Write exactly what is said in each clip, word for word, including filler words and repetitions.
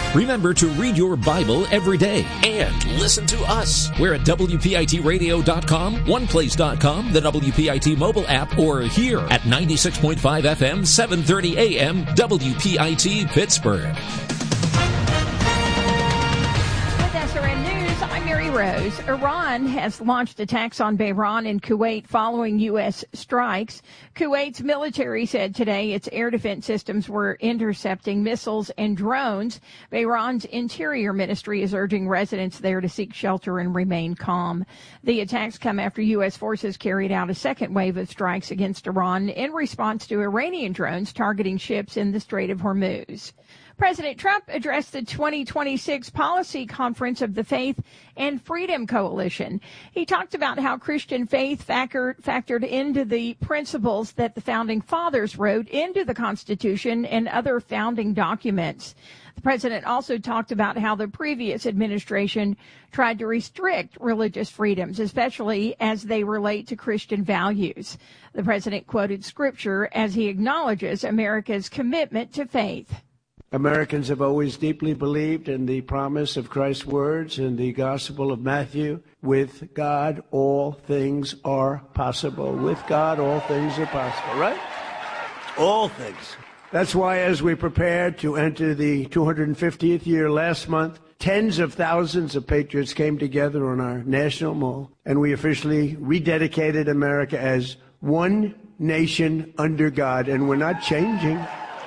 Remember to read your Bible every day and listen to us. We're at W P I T radio dot com, one place dot com, the W P I T mobile app, or here at ninety-six point five F M, seven thirty A M, W P I T Pittsburgh. Rose. Iran has launched attacks on Bahrain and Kuwait following U S strikes. Kuwait's military said today its air defense systems were intercepting missiles and drones. Bahrain's interior ministry is urging residents there to seek shelter and remain calm. The attacks come after U S forces carried out a second wave of strikes against Iran in response to Iranian drones targeting ships in the Strait of Hormuz. President Trump addressed the twenty twenty-six Policy Conference of the Faith and Freedom Coalition. He talked about how Christian faith factor, factored into the principles that the Founding Fathers wrote into the Constitution and other founding documents. The president also talked about how the previous administration tried to restrict religious freedoms, especially as they relate to Christian values. The president quoted scripture as he acknowledges America's commitment to faith. Americans have always deeply believed in the promise of Christ's words in the Gospel of Matthew. With God, all things are possible. With God, all things are possible, right? All things. That's why as we prepare to enter the two hundred fiftieth year last month, tens of thousands of patriots came together on our National Mall, and we officially rededicated America as one nation under God, and we're not changing.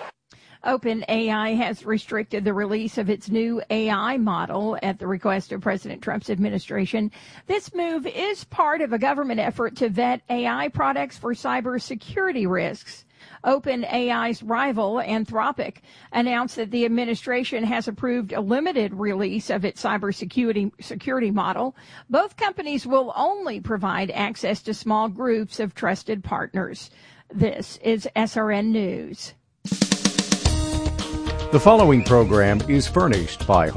OpenAI has restricted the release of its new A I model at the request of President Trump's administration. This move is part of a government effort to vet A I products for cybersecurity risks. OpenAI's rival, Anthropic, announced that the administration has approved a limited release of its cybersecurity security model. Both companies will only provide access to small groups of trusted partners. This is S R N News. The following program is furnished by